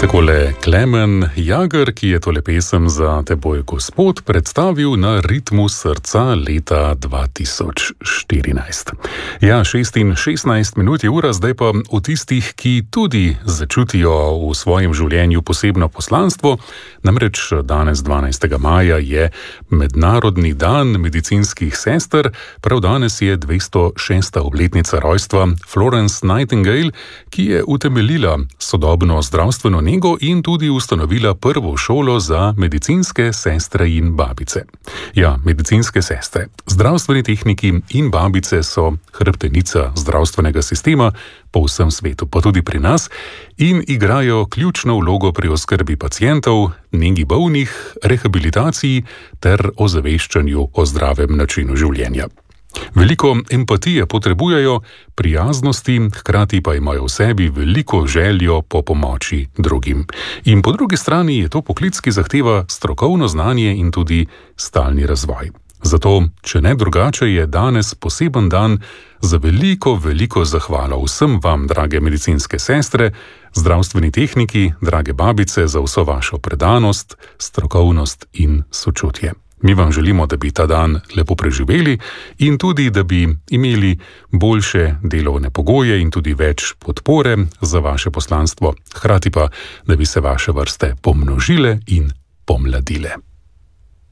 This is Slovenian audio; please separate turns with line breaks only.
Takole Klemen Jager, ki je tole pesem Za teboj Gospod predstavil na ritmu srca leta 2014. Ja, 6:16 je ura, zdaj pa o tistih, ki tudi začutijo v svojem življenju posebno poslanstvo. Namreč danes 12. maja je Mednarodni dan medicinskih sester, prav danes je 206. obletnica rojstva Florence Nightingale, ki je utemeljila sodobno zdravstveno nego in tudi ustanovila prvo šolo za medicinske sestre in babice. Ja, medicinske sestre, zdravstveni tehniki in babice so hrbtenica zdravstvenega sistema po vsem svetu, pa tudi pri nas, in igrajo ključno vlogo pri oskrbi pacientov, negi bolnih, rehabilitaciji ter ozaveščanju o zdravem načinu življenja. Veliko empatije potrebujejo, prijaznosti, hkrati pa imajo v sebi veliko željo po pomoči drugim. In po drugi strani je to poklic, ki zahteva strokovno znanje in tudi stalni razvoj. Zato, če ne drugače, je danes poseben dan za veliko zahvalo vsem vam, drage medicinske sestre, zdravstveni tehniki, drage babice, za vso vašo predanost, strokovnost in sočutje. Mi vam želimo, da bi ta dan lepo preživeli in tudi, da bi imeli boljše delovne pogoje in tudi več podpore za vaše poslanstvo, hkrati pa, da bi se vaše vrste pomnožile in pomladile.